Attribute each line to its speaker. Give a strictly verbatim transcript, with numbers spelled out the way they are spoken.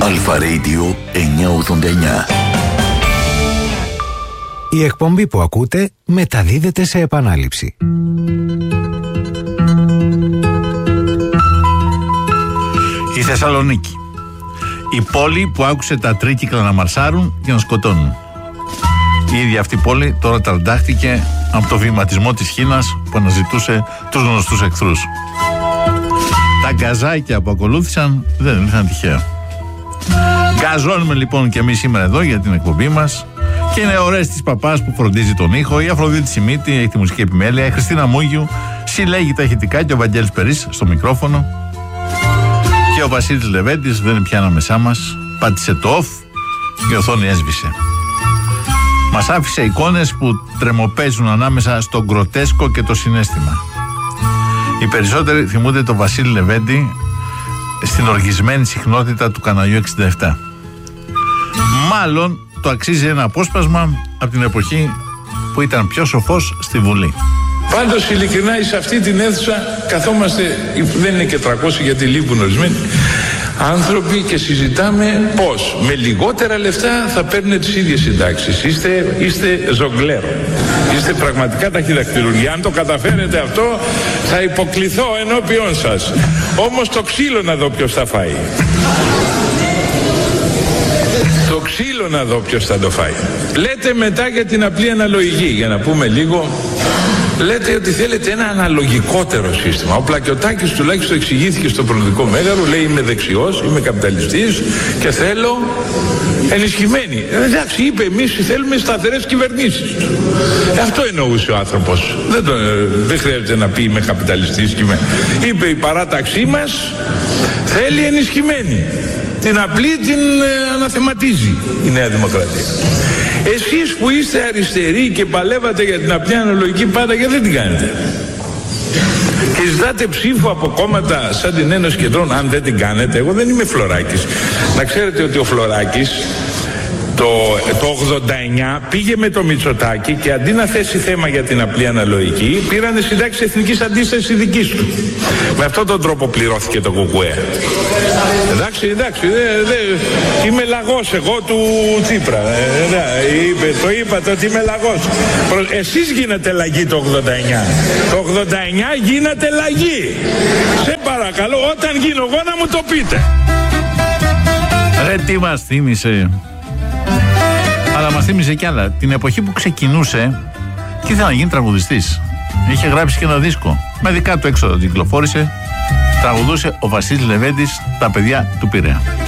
Speaker 1: Αλφα Radio εννιακόσια ογδόντα εννιά.
Speaker 2: Η εκπομπή που ακούτε μεταδίδεται σε επανάληψη.
Speaker 3: Η Θεσσαλονίκη. Η πόλη που άκουσε τα τρίκυκλα να μαρσάρουν και να σκοτώνουν. Η ίδια αυτή πόλη τώρα τραντάχτηκε από το βηματισμό της Χίνας που αναζητούσε τους γνωστούς εχθρούς. Τα γκαζάκια που ακολούθησαν δεν ήρθαν τυχαία. Γκαζώνουμε λοιπόν και εμείς σήμερα εδώ για την εκπομπή μας. Και είναι ο Ρέστης Παπάς που φροντίζει τον ήχο, η Αφροδίτη Σιμίτη έχει τη μουσική επιμέλεια, η Χριστίνα Μούγιου συλλέγει τα ηχητικά και ο Βαγγέλης Περής στο μικρόφωνο. Και ο Βασίλης Λεβέντης δεν είναι πια ανάμεσά μας, πάτησε το off και η οθόνη έσβησε. Μας άφησε εικόνες που τρεμοπαίζουν ανάμεσα στο γκροτέσκο και το συναίσθημα. Οι περισσότεροι θυμούνται τον Βασίλη Λεβέντη στην οργισμένη συχνότητα του καναλιού εξήντα επτά. Μάλλον το αξίζει ένα απόσπασμα από την εποχή που ήταν πιο σοφός στη Βουλή.
Speaker 4: Πάντως ειλικρινά σε αυτή την αίθουσα καθόμαστε, δεν είναι και τριακόσιοι γιατί λείπουν ορισμένοι άνθρωποι και συζητάμε πώς με λιγότερα λεφτά θα παίρνουν τις ίδιες συντάξεις. Είστε, είστε ζογκλέρο. Είστε πραγματικά ταχυδακτηλουργοί. Αν το καταφέρετε αυτό θα υποκληθώ ενώπιον σας. Όμως το ξύλο να δω ποιος θα φάει. Το ξύλο να δω ποιος θα το φάει. Λέτε μετά για την απλή αναλογική, για να πούμε λίγο. Λέτε ότι θέλετε ένα αναλογικότερο σύστημα. Ο Πλακιωτάκης τουλάχιστον εξηγήθηκε στο Προεδρικό Μέγαρο, λέει είμαι δεξιός, είμαι καπιταλιστής και θέλω ενισχυμένη. Ε, εντάξει, είπε εμείς θέλουμε σταθερές κυβερνήσεις. Ε, αυτό εννοούσε ο άνθρωπος. Δεν, το, δεν χρειάζεται να πει είμαι καπιταλιστής. Είμαι. Είπε η παράταξή μας θέλει ενισχυμένη. Την απλή την ε, αναθεματίζει η Νέα Δημοκρατία. Εσείς που είστε αριστεροί και παλεύατε για την απλή αναλογική πάντα, γιατί δεν την κάνετε? Και ζητάτε ψήφο από κόμματα σαν την Ένωση Κεντρών, αν δεν την κάνετε. Εγώ δεν είμαι Φλωράκης. Να ξέρετε ότι ο Φλωράκης το, το ογδόντα εννιά πήγε με το Μητσοτάκη και αντί να θέσει θέμα για την απλή αναλογική, πήρανε συντάξεις εθνικής αντίστασης δικής του. Με αυτόν τον τρόπο πληρώθηκε το κουκουέ. Εντάξει, εντάξει, δε, δε, είμαι λαγός εγώ του Τσίπρα. Ε, δε, είπε, το είπατε ότι είμαι λαγός. Εσείς γίνατε λαγοί το ογδόντα εννιά. Το ογδόντα εννιά γίνατε λαγοί. Σε παρακαλώ, όταν γίνω εγώ να μου το πείτε.
Speaker 3: Ρε τι μας θύμισε. Αλλά μας θύμισε κι άλλα. Την εποχή που ξεκινούσε και ήθελε να γίνει τραγουδιστής. Είχε γράψει και ένα δίσκο. Με δικά του έξοδα κυκλοφόρησε. Τραγουδούσε ο Βασίλης Λεβέντης, τα παιδιά του Πειραιά.